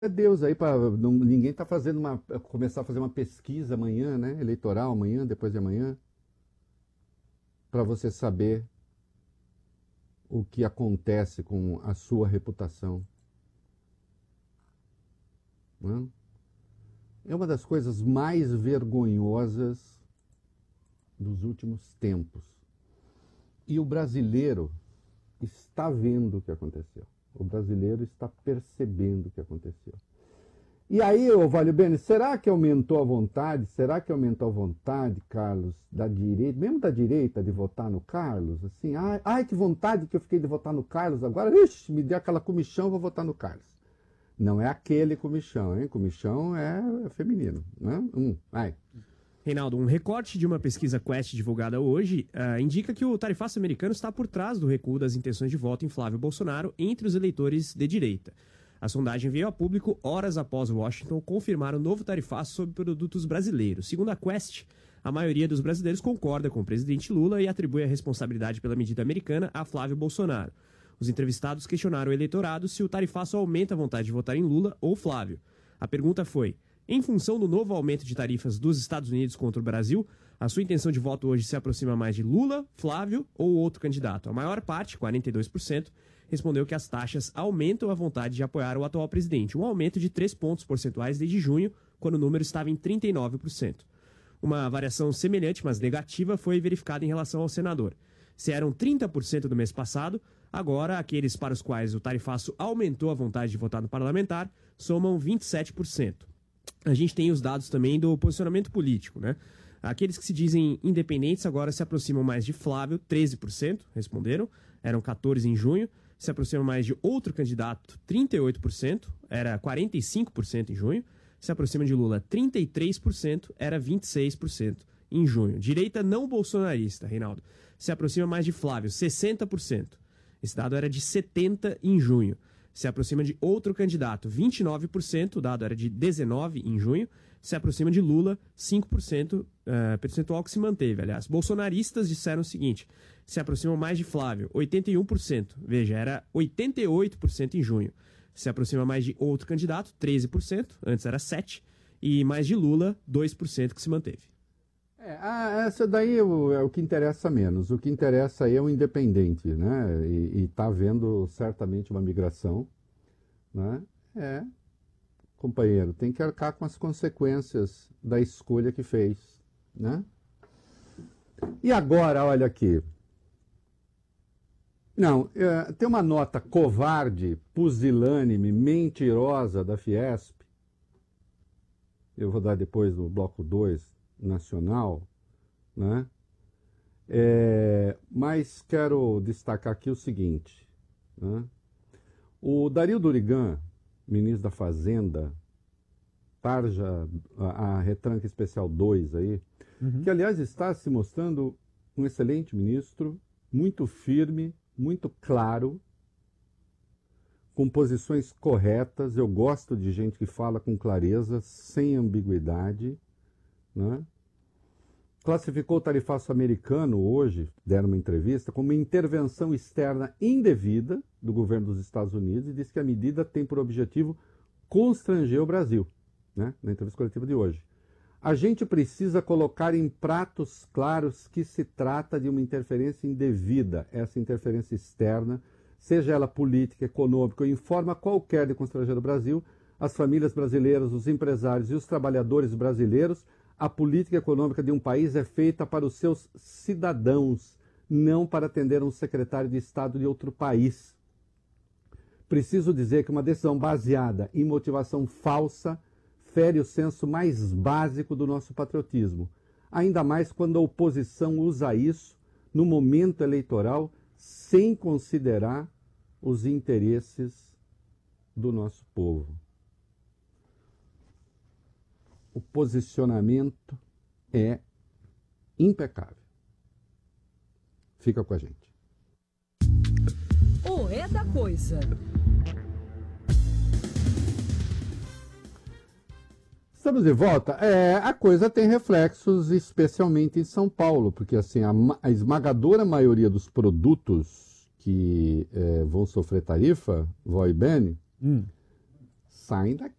É Deus aí para ninguém tá fazendo começar a fazer uma pesquisa amanhã, né? Eleitoral amanhã, depois de amanhã, para você saber o que acontece com a sua reputação. Né? É uma das coisas mais vergonhosas dos últimos tempos. E o brasileiro está vendo o que aconteceu. O brasileiro está percebendo o que aconteceu. E aí, ô Valio Bene, será que aumentou a vontade? Será que aumentou a vontade, Carlos, da direita, mesmo da direita, de votar no Carlos? Assim, ai, que vontade que eu fiquei de votar no Carlos agora. Ixi, me deu aquela comichão, vou votar no Carlos. Não é aquele comichão, hein? Comichão é feminino, né? Vai. Reinaldo, um recorte de uma pesquisa Quest divulgada hoje indica que o tarifaço americano está por trás do recuo das intenções de voto em Flávio Bolsonaro entre os eleitores de direita. A sondagem veio a público horas após Washington confirmar o novo tarifaço sobre produtos brasileiros. Segundo a Quest, a maioria dos brasileiros concorda com o presidente Lula e atribui a responsabilidade pela medida americana a Flávio Bolsonaro. Os entrevistados questionaram o eleitorado se o tarifaço aumenta a vontade de votar em Lula ou Flávio. A pergunta foi: em função do novo aumento de tarifas dos Estados Unidos contra o Brasil, a sua intenção de voto hoje se aproxima mais de Lula, Flávio ou outro candidato? A maior parte, 42%, respondeu que as taxas aumentam a vontade de apoiar o atual presidente, um aumento de 3 pontos percentuais desde junho, quando o número estava em 39%. Uma variação semelhante, mas negativa, foi verificada em relação ao senador. Se eram 30% do mês passado, agora aqueles para os quais o tarifaço aumentou a vontade de votar no parlamentar somam 27%. A gente tem os dados também do posicionamento político, né? Aqueles que se dizem independentes agora se aproximam mais de Flávio, 13% responderam, eram 14% em junho. Se aproximam mais de outro candidato, 38%, era 45% em junho. Se aproxima de Lula, 33%, era 26% em junho. Direita não bolsonarista, Reinaldo, se aproxima mais de Flávio, 60%. Esse dado era de 70% em junho. Se aproxima de outro candidato, 29%, o dado era de 19% em junho. Se aproxima de Lula, 5%, percentual que se manteve, aliás. Bolsonaristas disseram o seguinte: se aproximam mais de Flávio, 81%. Veja, era 88% em junho. Se aproxima mais de outro candidato, 13%, antes era 7%. E mais de Lula, 2% que se manteve. Essa daí é o que interessa menos. O que interessa aí é o independente, né? E está havendo certamente uma migração, né? Companheiro, tem que arcar com as consequências da escolha que fez, né? E agora, olha aqui. Não, tem uma nota covarde, pusilânime, mentirosa da Fiesp. Eu vou dar depois no bloco 2, nacional, né? Mas quero destacar aqui o seguinte, né? O Dario Durigan, ministro da Fazenda, tarja a retranca especial 2 aí, que aliás está se mostrando um excelente ministro, muito firme, muito claro, com posições corretas. Eu gosto de gente que fala com clareza, sem ambiguidade, né? Classificou o tarifaço americano hoje, deram uma entrevista, como intervenção externa indevida do governo dos Estados Unidos e disse que a medida tem por objetivo constranger o Brasil, né? Na entrevista coletiva de hoje. A gente precisa colocar em pratos claros que se trata de uma interferência indevida, essa interferência externa, seja ela política, econômica ou em forma qualquer de constranger o Brasil, as famílias brasileiras, os empresários e os trabalhadores brasileiros. A política econômica de um país é feita para os seus cidadãos, não para atender um secretário de Estado de outro país. Preciso dizer que uma decisão baseada em motivação falsa fere o senso mais básico do nosso patriotismo, ainda mais quando a oposição usa isso no momento eleitoral sem considerar os interesses do nosso povo. O posicionamento é impecável. Fica com a gente. O É da Coisa. Estamos de volta. A coisa tem reflexos, especialmente em São Paulo, porque assim, a esmagadora maioria dos produtos que vão sofrer tarifa, Vó e Bene, saem daqui.